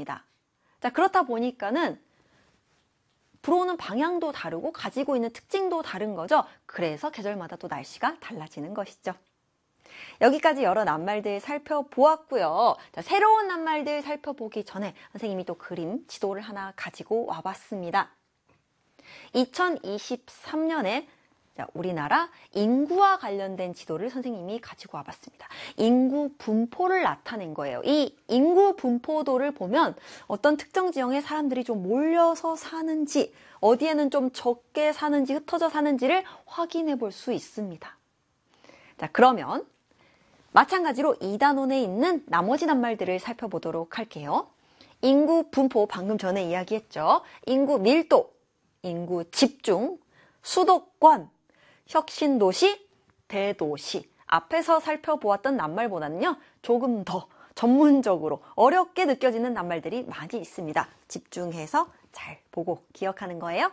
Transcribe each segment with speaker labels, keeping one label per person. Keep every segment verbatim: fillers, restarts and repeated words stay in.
Speaker 1: 있습니다. 자, 그렇다 보니까는 불어오는 방향도 다르고 가지고 있는 특징도 다른 거죠. 그래서 계절마다 또 날씨가 달라지는 것이죠. 여기까지 여러 낱말들 살펴보았고요. 자, 새로운 낱말들 살펴보기 전에 선생님이 또 그림 지도를 하나 가지고 와봤습니다. 이천이십삼 년에 자, 우리나라 인구와 관련된 지도를 선생님이 가지고 와봤습니다. 인구 분포를 나타낸 거예요. 이 인구 분포도를 보면 어떤 특정 지역에 사람들이 좀 몰려서 사는지, 어디에는 좀 적게 사는지, 흩어져 사는지를 확인해 볼 수 있습니다. 자, 그러면 마찬가지로 이 단원에 있는 나머지 낱말들을 살펴보도록 할게요. 인구 분포, 방금 전에 이야기했죠. 인구 밀도, 인구 집중, 수도권, 혁신도시, 대도시. 앞에서 살펴보았던 낱말보다는요, 조금 더 전문적으로 어렵게 느껴지는 낱말들이 많이 있습니다. 집중해서 잘 보고 기억하는 거예요.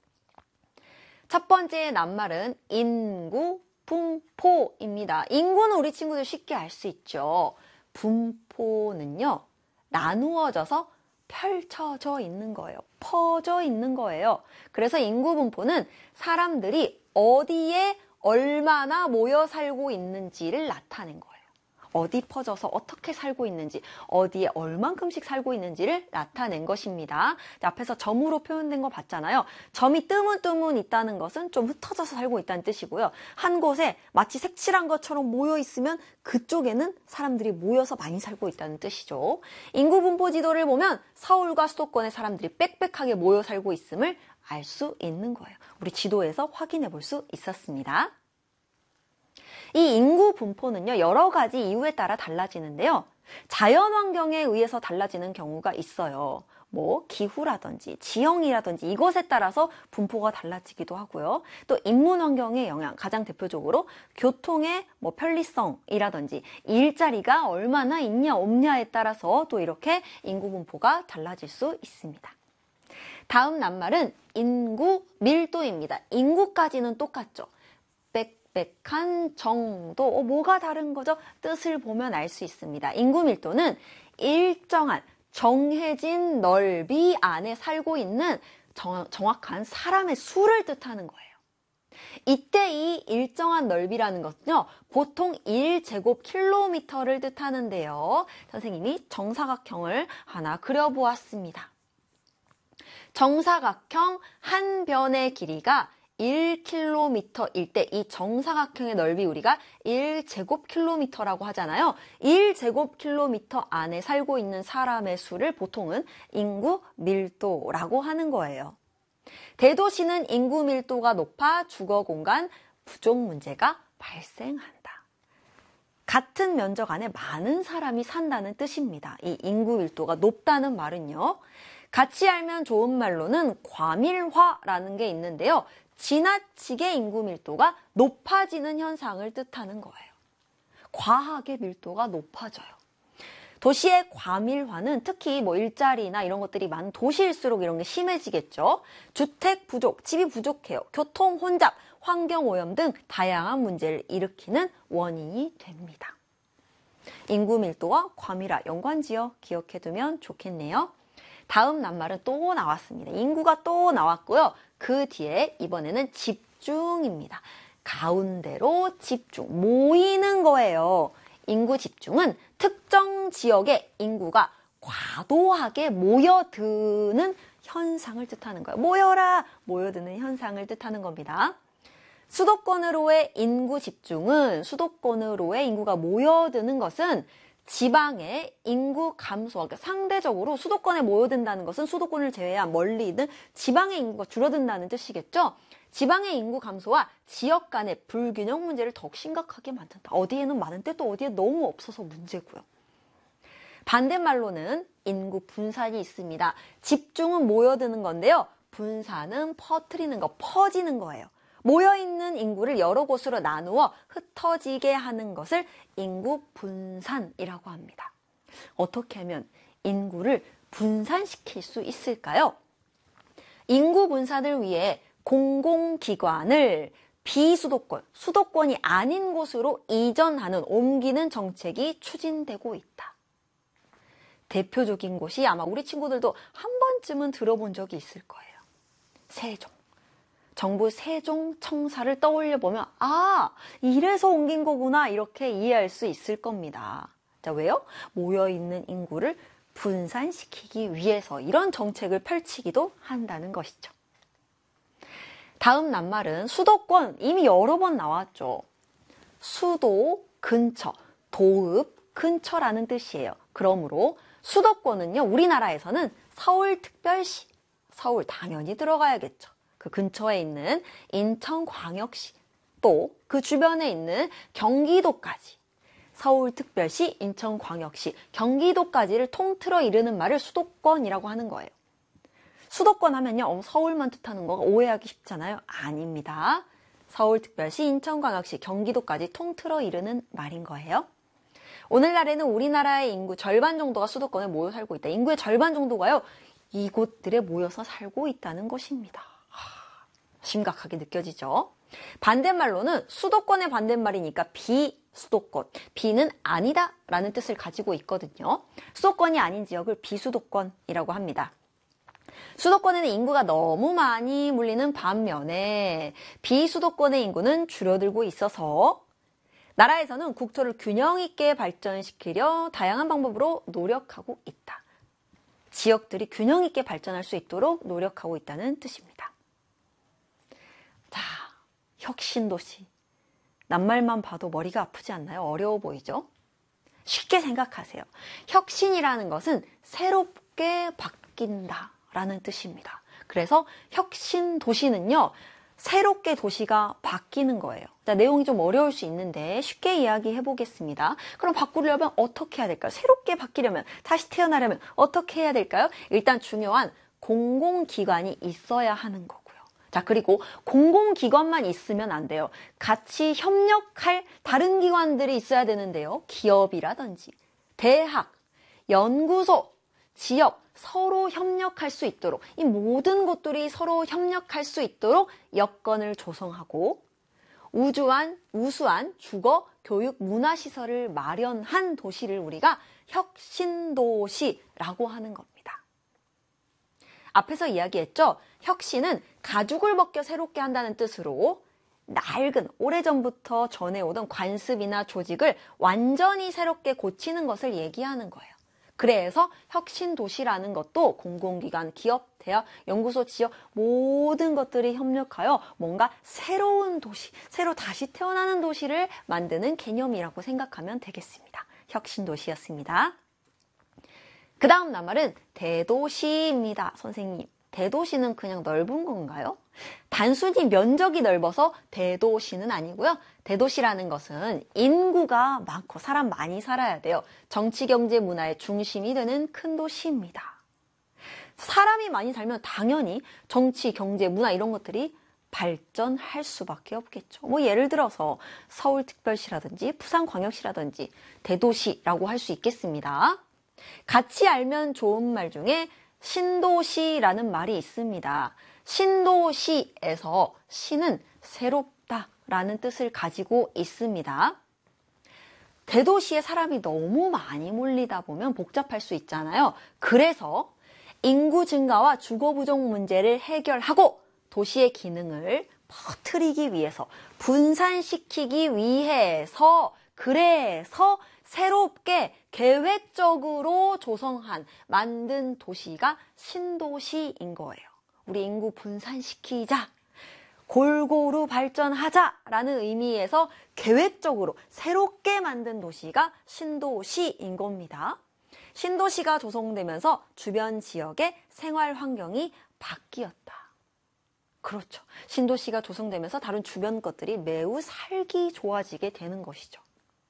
Speaker 1: 첫 번째 낱말은 인구 분포입니다. 인구는 우리 친구들 쉽게 알 수 있죠. 분포는요, 나누어져서 펼쳐져 있는 거예요. 퍼져 있는 거예요. 그래서 인구 분포는 사람들이 어디에 얼마나 모여 살고 있는지를 나타낸 거예요. 어디 퍼져서 어떻게 살고 있는지, 어디에 얼만큼씩 살고 있는지를 나타낸 것입니다. 앞에서 점으로 표현된 거 봤잖아요. 점이 뜨문뜨문 있다는 것은 좀 흩어져서 살고 있다는 뜻이고요. 한 곳에 마치 색칠한 것처럼 모여 있으면 그쪽에는 사람들이 모여서 많이 살고 있다는 뜻이죠. 인구 분포 지도를 보면 서울과 수도권에 사람들이 빽빽하게 모여 살고 있음을 알 수 있는 거예요. 우리 지도에서 확인해 볼 수 있었습니다. 이 인구 분포는요, 여러 가지 이유에 따라 달라지는데요. 자연 환경에 의해서 달라지는 경우가 있어요. 뭐 기후라든지 지형이라든지 이것에 따라서 분포가 달라지기도 하고요. 또 인문 환경의 영향, 가장 대표적으로 교통의 뭐 편리성이라든지 일자리가 얼마나 있냐 없냐에 따라서 또 이렇게 인구 분포가 달라질 수 있습니다. 다음 낱말은 인구 밀도입니다. 인구까지는 똑같죠. 빽빽한 정도, 어, 뭐가 다른 거죠? 뜻을 보면 알 수 있습니다. 인구 밀도는 일정한 정해진 넓이 안에 살고 있는 정, 정확한 사람의 수를 뜻하는 거예요. 이때 이 일정한 넓이라는 것은요, 보통 일 제곱킬로미터를 뜻하는데요. 선생님이 정사각형을 하나 그려보았습니다. 정사각형 한 변의 길이가 일 킬로미터일 때 이 정사각형의 넓이 우리가 일 제곱킬로미터라고 하잖아요. 일 제곱킬로미터 안에 살고 있는 사람의 수를 보통은 인구 밀도라고 하는 거예요. 대도시는 인구 밀도가 높아 주거 공간 부족 문제가 발생한다. 같은 면적 안에 많은 사람이 산다는 뜻입니다. 이 인구 밀도가 높다는 말은요. 같이 알면 좋은 말로는 과밀화라는 게 있는데요. 지나치게 인구 밀도가 높아지는 현상을 뜻하는 거예요. 과하게 밀도가 높아져요. 도시의 과밀화는 특히 뭐 일자리나 이런 것들이 많은 도시일수록 이런 게 심해지겠죠. 주택 부족, 집이 부족해요. 교통 혼잡, 환경 오염 등 다양한 문제를 일으키는 원인이 됩니다. 인구 밀도와 과밀화 연관지어 기억해두면 좋겠네요. 다음 낱말은 또 나왔습니다. 인구가 또 나왔고요. 그 뒤에 이번에는 집중입니다. 가운데로 집중, 모이는 거예요. 인구 집중은 특정 지역의 인구가 과도하게 모여드는 현상을 뜻하는 거예요. 모여라! 모여드는 현상을 뜻하는 겁니다. 수도권으로의 인구 집중은, 수도권으로의 인구가 모여드는 것은 지방의 인구 감소와, 그러니까 상대적으로 수도권에 모여든다는 것은 수도권을 제외한 멀리 있는 지방의 인구가 줄어든다는 뜻이겠죠. 지방의 인구 감소와 지역 간의 불균형 문제를 더욱 심각하게 만든다. 어디에는 많은데 또 어디에 너무 없어서 문제고요. 반대말로는 인구 분산이 있습니다. 집중은 모여드는 건데요. 분산은 퍼뜨리는 거, 퍼지는 거예요. 모여있는 인구를 여러 곳으로 나누어 흩어지게 하는 것을 인구 분산이라고 합니다. 어떻게 하면 인구를 분산시킬 수 있을까요? 인구 분산을 위해 공공기관을 비수도권, 수도권이 아닌 곳으로 이전하는, 옮기는 정책이 추진되고 있다. 대표적인 곳이 아마 우리 친구들도 한 번쯤은 들어본 적이 있을 거예요. 세종. 정부 세종청사를 떠올려 보면 아, 이래서 옮긴 거구나 이렇게 이해할 수 있을 겁니다. 자, 왜요? 모여있는 인구를 분산시키기 위해서 이런 정책을 펼치기도 한다는 것이죠. 다음 낱말은 수도권, 이미 여러 번 나왔죠. 수도, 근처, 도읍, 근처라는 뜻이에요. 그러므로 수도권은요, 우리나라에서는 서울특별시, 서울 당연히 들어가야겠죠. 그 근처에 있는 인천광역시, 또 그 주변에 있는 경기도까지, 서울특별시, 인천광역시, 경기도까지를 통틀어 이르는 말을 수도권이라고 하는 거예요. 수도권 하면요, 어, 서울만 뜻하는 거가 오해하기 쉽잖아요. 아닙니다. 서울특별시, 인천광역시, 경기도까지 통틀어 이르는 말인 거예요. 오늘날에는 우리나라의 인구 절반 정도가 수도권에 모여 살고 있다. 인구의 절반 정도가요, 이곳들에 모여서 살고 있다는 것입니다. 하, 심각하게 느껴지죠? 반대말로는 수도권의 반대말이니까 비수도권, 비는 아니다 라는 뜻을 가지고 있거든요. 수도권이 아닌 지역을 비수도권이라고 합니다. 수도권에는 인구가 너무 많이 몰리는 반면에 비수도권의 인구는 줄어들고 있어서 나라에서는 국토를 균형 있게 발전시키려 다양한 방법으로 노력하고 있다. 지역들이 균형 있게 발전할 수 있도록 노력하고 있다는 뜻입니다. 자, 혁신도시. 낱말만 봐도 머리가 아프지 않나요? 어려워 보이죠? 쉽게 생각하세요. 혁신이라는 것은 새롭게 바뀐다 라는 뜻입니다. 그래서 혁신도시는요, 새롭게 도시가 바뀌는 거예요. 자, 내용이 좀 어려울 수 있는데 쉽게 이야기해 보겠습니다. 그럼 바꾸려면 어떻게 해야 될까요? 새롭게 바뀌려면, 다시 태어나려면 어떻게 해야 될까요? 일단 중요한 공공기관이 있어야 하는 거고요. 자, 그리고 공공기관만 있으면 안 돼요. 같이 협력할 다른 기관들이 있어야 되는데요. 기업이라든지 대학, 연구소, 지역, 서로 협력할 수 있도록, 이 모든 곳들이 서로 협력할 수 있도록 여건을 조성하고 우주한, 우수한 주거, 교육, 문화시설을 마련한 도시를 우리가 혁신도시라고 하는 겁니다. 앞에서 이야기했죠? 혁신은 가죽을 벗겨 새롭게 한다는 뜻으로 낡은, 오래전부터 전해오던 관습이나 조직을 완전히 새롭게 고치는 것을 얘기하는 거예요. 그래서 혁신도시라는 것도 공공기관, 기업, 대학, 연구소, 지역 모든 것들이 협력하여 뭔가 새로운 도시, 새로 다시 태어나는 도시를 만드는 개념이라고 생각하면 되겠습니다. 혁신도시였습니다. 그 다음 낱말은 대도시입니다. 선생님, 대도시는 그냥 넓은 건가요? 단순히 면적이 넓어서 대도시는 아니고요. 대도시라는 것은 인구가 많고 사람 많이 살아야 돼요. 정치, 경제, 문화의 중심이 되는 큰 도시입니다. 사람이 많이 살면 당연히 정치, 경제, 문화 이런 것들이 발전할 수밖에 없겠죠. 뭐 예를 들어서 서울특별시라든지 부산광역시라든지 대도시라고 할 수 있겠습니다. 같이 알면 좋은 말 중에 신도시라는 말이 있습니다. 신도시에서 시는 새롭다라는 뜻을 가지고 있습니다. 대도시에 사람이 너무 많이 몰리다 보면 복잡할 수 있잖아요. 그래서 인구 증가와 주거 부족 문제를 해결하고 도시의 기능을 퍼뜨리기 위해서, 분산시키기 위해서, 그래서 새롭게 계획적으로 조성한, 만든 도시가 신도시인 거예요. 우리 인구 분산시키자, 골고루 발전하자라는 의미에서 계획적으로 새롭게 만든 도시가 신도시인 겁니다. 신도시가 조성되면서 주변 지역의 생활 환경이 바뀌었다. 그렇죠. 신도시가 조성되면서 다른 주변 것들이 매우 살기 좋아지게 되는 것이죠.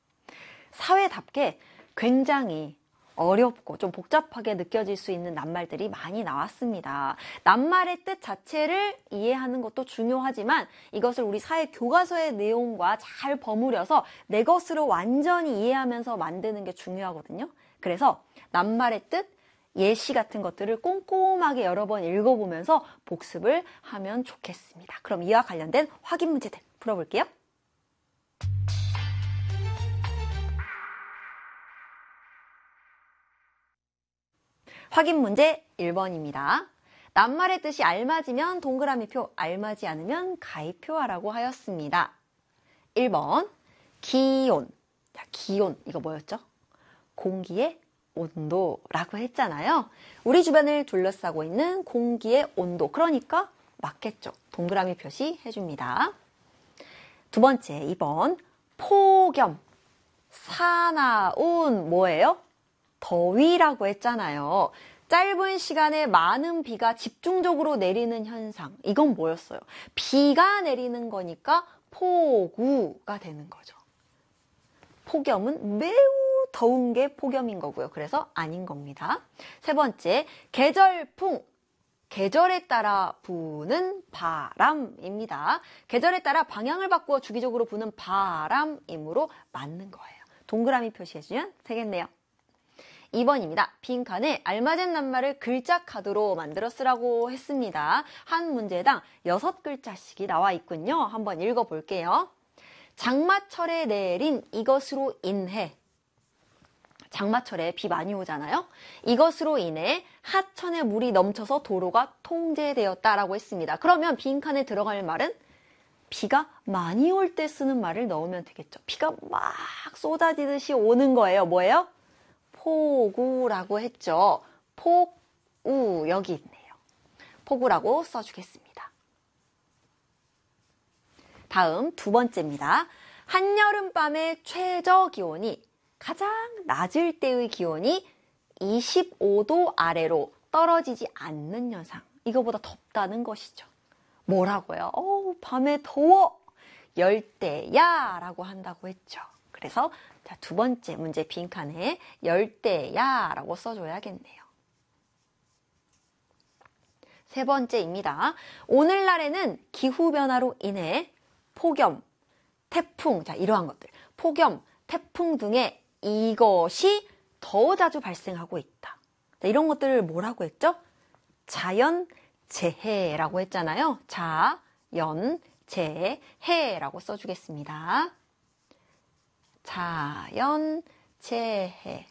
Speaker 1: 사회답게 굉장히 어렵고 좀 복잡하게 느껴질 수 있는 낱말들이 많이 나왔습니다. 낱말의 뜻 자체를 이해하는 것도 중요하지만 이것을 우리 사회 교과서의 내용과 잘 버무려서 내 것으로 완전히 이해하면서 만드는 게 중요하거든요. 그래서 낱말의 뜻, 예시 같은 것들을 꼼꼼하게 여러 번 읽어보면서 복습을 하면 좋겠습니다. 그럼 이와 관련된 확인 문제들 풀어볼게요. 확인 문제 일 번입니다. 낱말의 뜻이 알맞으면 동그라미표, 알맞지 않으면 가위표하라고 하였습니다. 일 번 기온. 자, 기온 이거 뭐였죠? 공기의 온도라고 했잖아요. 우리 주변을 둘러싸고 있는 공기의 온도. 그러니까 맞겠죠. 동그라미 표시 해줍니다. 두 번째 이 번 폭염. 사나운 뭐예요? 더위라고 했잖아요. 짧은 시간에 많은 비가 집중적으로 내리는 현상. 이건 뭐였어요? 비가 내리는 거니까 폭우가 되는 거죠. 폭염은 매우 더운 게 폭염인 거고요. 그래서 아닌 겁니다. 세 번째, 계절풍. 계절에 따라 부는 바람입니다. 계절에 따라 방향을 바꾸어 주기적으로 부는 바람이므로 맞는 거예요. 동그라미 표시해주면 되겠네요. 이 번입니다. 빈칸에 알맞은 낱말을 글자 카드로 만들어 쓰라고 했습니다. 한 문제당 여섯 글자씩이 나와 있군요. 한번 읽어볼게요. 장마철에 내린 이것으로 인해. 장마철에 비 많이 오잖아요. 이것으로 인해 하천에 물이 넘쳐서 도로가 통제되었다라고 했습니다. 그러면 빈칸에 들어갈 말은 비가 많이 올 때 쓰는 말을 넣으면 되겠죠. 비가 막 쏟아지듯이 오는 거예요. 뭐예요? 폭우라고 했죠. 폭우 여기 있네요. 폭우라고 써주겠습니다. 다음 두 번째입니다. 한여름밤의 최저 기온이 가장 낮을 때의 기온이 이십오 도 아래로 떨어지지 않는 현상. 이거보다 덥다는 것이죠. 뭐라고요? 어우, 밤에 더워. 열대야 라고 한다고 했죠. 그래서 자, 두 번째 문제 빈칸에 열대야 라고 써줘야겠네요. 세 번째입니다. 오늘날에는 기후변화로 인해 폭염, 태풍, 자 이러한 것들, 폭염, 태풍 등의 이것이 더 자주 발생하고 있다. 자, 이런 것들을 뭐라고 했죠? 자연재해라고 했잖아요. 자연재해라고 써주겠습니다. 자연재해.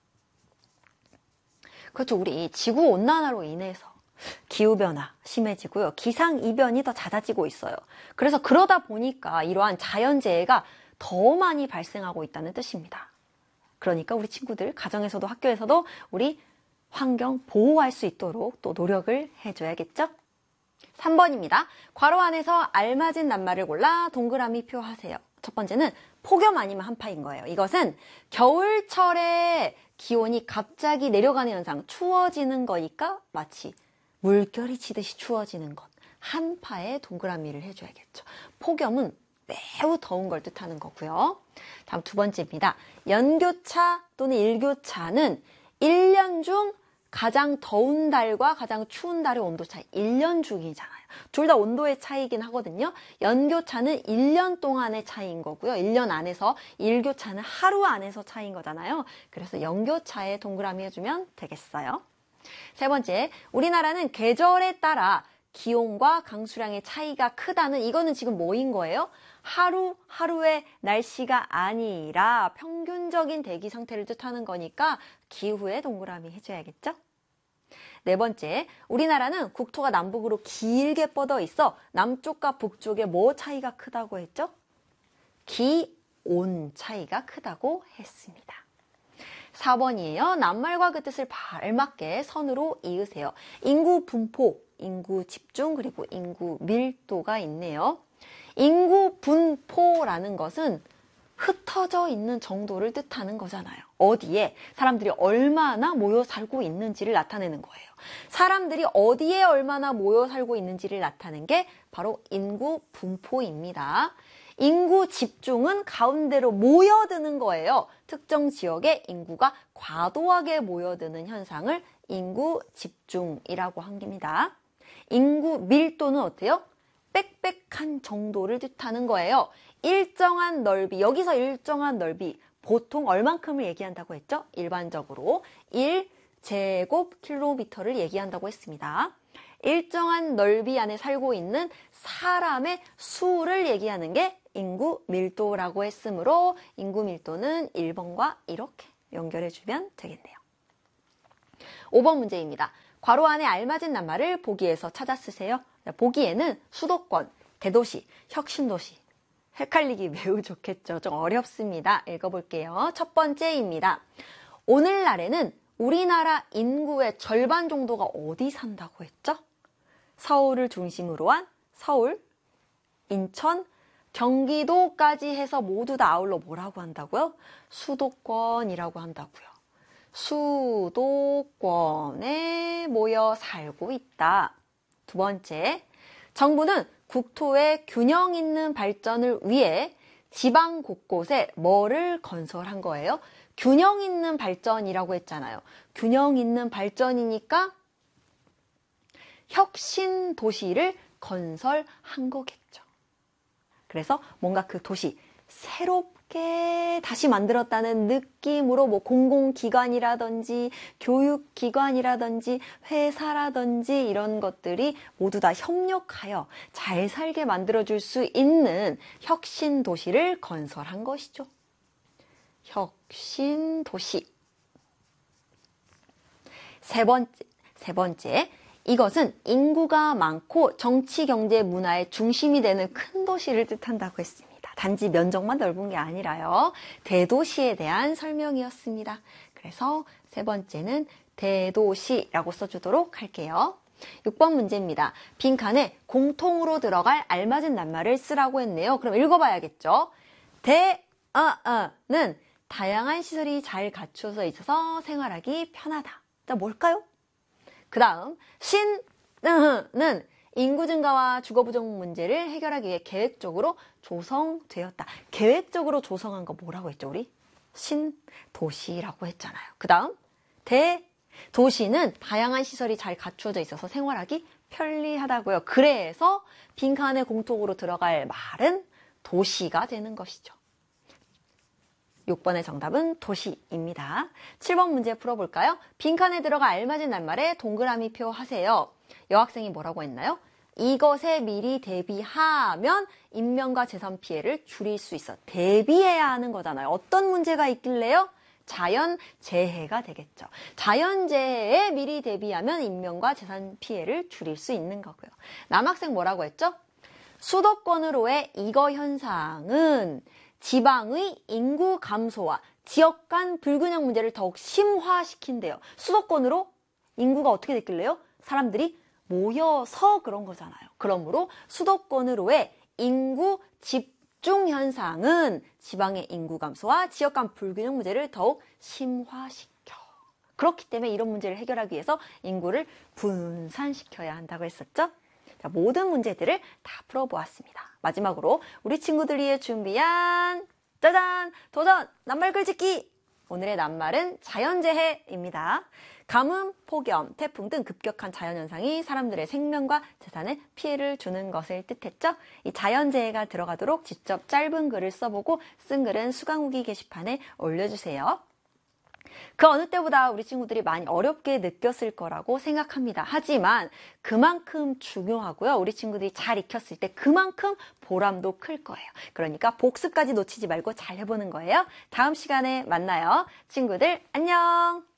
Speaker 1: 그렇죠. 우리 지구온난화로 인해서 기후변화 심해지고요. 기상이변이 더 잦아지고 있어요. 그래서 그러다 보니까 이러한 자연재해가 더 많이 발생하고 있다는 뜻입니다. 그러니까 우리 친구들 가정에서도 학교에서도 우리 환경 보호할 수 있도록 또 노력을 해줘야겠죠? 삼 번입니다. 괄호 안에서 알맞은 낱말을 골라 동그라미 표하세요. 첫 번째는 폭염 아니면 한파인 거예요. 이것은 겨울철에 기온이 갑자기 내려가는 현상, 추워지는 거니까 마치 물결이 치듯이 추워지는 것. 한파에 동그라미를 해줘야겠죠. 폭염은 매우 더운 걸 뜻하는 거고요. 다음 두 번째입니다. 연교차 또는 일교차는 일 년 중 가장 더운 달과 가장 추운 달의 온도 차이, 일 년 중이잖아요. 둘 다 온도의 차이긴 하거든요. 연교차는 일 년 동안의 차이인 거고요. 일 년 안에서, 일교차는 하루 안에서 차이인 거잖아요. 그래서 연교차에 동그라미 해주면 되겠어요. 세 번째, 우리나라는 계절에 따라 기온과 강수량의 차이가 크다는 이거는 지금 뭐인 거예요? 하루하루의 날씨가 아니라 평균적인 대기 상태를 뜻하는 거니까 기후에 동그라미 해줘야겠죠? 네 번째, 우리나라는 국토가 남북으로 길게 뻗어 있어 남쪽과 북쪽에 뭐 차이가 크다고 했죠? 기온 차이가 크다고 했습니다. 사 번이에요. 낱말과 그 뜻을 알맞게 선으로 이으세요. 인구 분포, 인구 집중, 그리고 인구 밀도가 있네요. 인구 분포라는 것은 흩어져 있는 정도를 뜻하는 거잖아요. 어디에 사람들이 얼마나 모여 살고 있는지를 나타내는 거예요. 사람들이 어디에 얼마나 모여 살고 있는지를 나타내는 게 바로 인구 분포입니다. 인구 집중은 가운데로 모여드는 거예요. 특정 지역에 인구가 과도하게 모여드는 현상을 인구 집중이라고 합니다. 인구 밀도는 어때요? 빽빽한 정도를 뜻하는 거예요. 일정한 넓이, 여기서 일정한 넓이, 보통 얼만큼을 얘기한다고 했죠? 일반적으로 일 제곱킬로미터를 얘기한다고 했습니다. 일정한 넓이 안에 살고 있는 사람의 수를 얘기하는 게 인구 밀도라고 했으므로 인구 밀도는 일 번과 이렇게 연결해주면 되겠네요. 오 번 문제입니다. 괄호 안에 알맞은 낱말을 보기에서 찾아 쓰세요. 보기에는 수도권, 대도시, 혁신도시. 헷갈리기 매우 좋겠죠. 좀 어렵습니다. 읽어볼게요. 첫 번째입니다. 오늘날에는 우리나라 인구의 절반 정도가 어디 산다고 했죠? 서울을 중심으로 한 서울, 인천, 경기도까지 해서 모두 다 아울러 뭐라고 한다고요? 수도권이라고 한다고요. 수도권에 모여 살고 있다. 두 번째, 정부는 국토의 균형 있는 발전을 위해 지방 곳곳에 뭐를 건설한 거예요? 균형 있는 발전이라고 했잖아요. 균형 있는 발전이니까 혁신 도시를 건설한 거겠죠. 그래서 뭔가 그 도시 새롭게 다시 만들었다는 느낌으로 뭐 공공기관이라든지 교육기관이라든지 회사라든지 이런 것들이 모두 다 협력하여 잘 살게 만들어줄 수 있는 혁신 도시를 건설한 것이죠. 혁신 도시. 세 번째, 세 번째. 이것은 인구가 많고 정치, 경제, 문화의 중심이 되는 큰 도시를 뜻한다고 했습니다. 단지 면적만 넓은 게 아니라요. 대도시에 대한 설명이었습니다. 그래서 세 번째는 대도시라고 써주도록 할게요. 육 번 문제입니다. 빈칸에 공통으로 들어갈 알맞은 낱말을 쓰라고 했네요. 그럼 읽어봐야겠죠. 대어는 다양한 시설이 잘 갖춰져 있어서 생활하기 편하다. 자, 뭘까요? 그 다음 신은 인구 증가와 주거 부족 문제를 해결하기 위해 계획적으로 조성되었다. 계획적으로 조성한 거 뭐라고 했죠, 우리? 신도시라고 했잖아요. 그 다음 대도시는 다양한 시설이 잘 갖추어져 있어서 생활하기 편리하다고요. 그래서 빈칸에 공통으로 들어갈 말은 도시가 되는 것이죠. 육 번의 정답은 도시입니다. 칠 번 문제 풀어볼까요? 빈칸에 들어가 알맞은 낱말에 동그라미 표 하세요. 여학생이 뭐라고 했나요? 이것에 미리 대비하면 인명과 재산 피해를 줄일 수 있어. 대비해야 하는 거잖아요. 어떤 문제가 있길래요? 자연재해가 되겠죠. 자연재해에 미리 대비하면 인명과 재산 피해를 줄일 수 있는 거고요. 남학생 뭐라고 했죠? 수도권으로의 이거 현상은 지방의 인구 감소와 지역 간 불균형 문제를 더욱 심화시킨대요. 수도권으로 인구가 어떻게 됐길래요? 사람들이 모여서 그런 거잖아요. 그러므로 수도권으로의 인구 집중 현상은 지방의 인구 감소와 지역 간 불균형 문제를 더욱 심화시켜. 그렇기 때문에 이런 문제를 해결하기 위해서 인구를 분산시켜야 한다고 했었죠. 자, 모든 문제들을 다 풀어보았습니다. 마지막으로 우리 친구들 위해 준비한 짜잔! 도전! 낱말 글짓기! 오늘의 낱말은 자연재해입니다. 가뭄, 폭염, 태풍 등 급격한 자연현상이 사람들의 생명과 재산에 피해를 주는 것을 뜻했죠. 이 자연재해가 들어가도록 직접 짧은 글을 써보고 쓴 글은 수강후기 게시판에 올려주세요. 그 어느 때보다 우리 친구들이 많이 어렵게 느꼈을 거라고 생각합니다. 하지만 그만큼 중요하고요. 우리 친구들이 잘 익혔을 때 그만큼 보람도 클 거예요. 그러니까 복습까지 놓치지 말고 잘 해보는 거예요. 다음 시간에 만나요. 친구들 안녕!